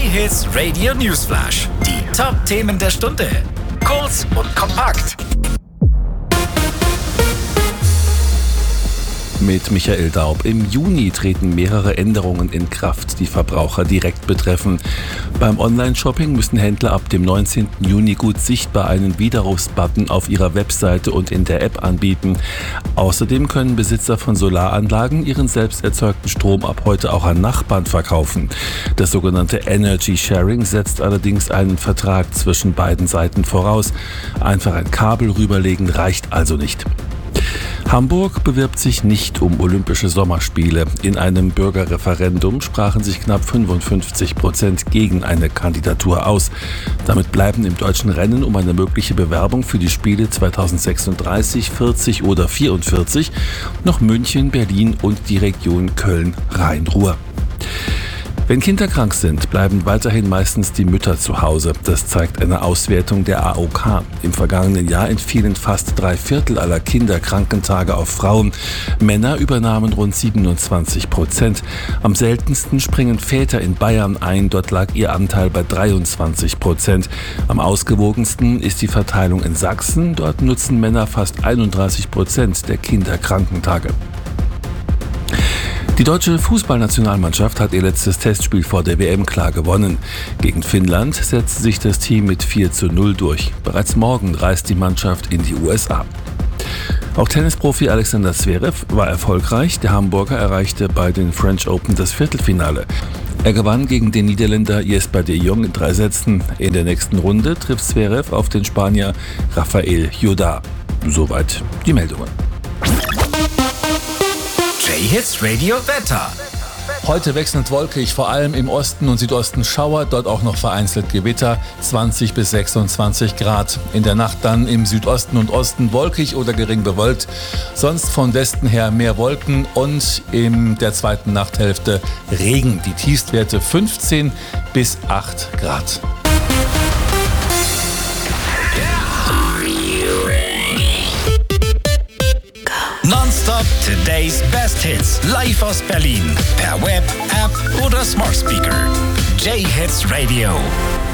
J-Hits Radio Newsflash. Die Top-Themen der Stunde. Kurz und kompakt. Mit Michael Daub. Im Juni treten mehrere Änderungen in Kraft, die Verbraucher direkt betreffen. Beim Online-Shopping müssen Händler ab dem 19. Juni gut sichtbar einen Widerrufsbutton auf ihrer Webseite und in der App anbieten. Außerdem können Besitzer von Solaranlagen ihren selbst erzeugten Strom ab heute auch an Nachbarn verkaufen. Das sogenannte Energy Sharing setzt allerdings einen Vertrag zwischen beiden Seiten voraus. Einfach ein Kabel rüberlegen reicht also nicht. Hamburg bewirbt sich nicht um Olympische Sommerspiele. In einem Bürgerreferendum sprachen sich knapp 55% gegen eine Kandidatur aus. Damit bleiben im deutschen Rennen um eine mögliche Bewerbung für die Spiele 2036, 40 oder 44 noch München, Berlin und die Region Köln-Rhein-Ruhr. Wenn Kinder krank sind, bleiben weiterhin meistens die Mütter zu Hause. Das zeigt eine Auswertung der AOK. Im vergangenen Jahr entfielen fast 3/4 aller Kinderkrankentage auf Frauen. Männer übernahmen rund 27%. Am seltensten springen Väter in Bayern ein. Dort lag ihr Anteil bei 23%. Am ausgewogensten ist die Verteilung in Sachsen. Dort nutzen Männer fast 31% der Kinderkrankentage. Die deutsche Fußballnationalmannschaft hat ihr letztes Testspiel vor der WM klar gewonnen. Gegen Finnland setzte sich das Team mit 4:0 durch. Bereits morgen reist die Mannschaft in die USA. Auch Tennisprofi Alexander Zverev war erfolgreich. Der Hamburger erreichte bei den French Open das Viertelfinale. Er gewann gegen den Niederländer Jesper de Jong in 3 Sätzen. In der nächsten Runde trifft Zverev auf den Spanier Rafael Jodá. Soweit die Meldungen. J-Hits Radio Wetter. Heute wechselnd wolkig, vor allem im Osten und Südosten Schauer, dort auch noch vereinzelt Gewitter, 20 bis 26 Grad. In der Nacht dann im Südosten und Osten wolkig oder gering bewölkt, sonst von Westen her mehr Wolken und in der zweiten Nachthälfte Regen. Die Tiefstwerte 15 bis 8 Grad. Nonstop Today's Best Hits. Live aus Berlin. Per Web, App oder Smart Speaker. J-Hits Radio.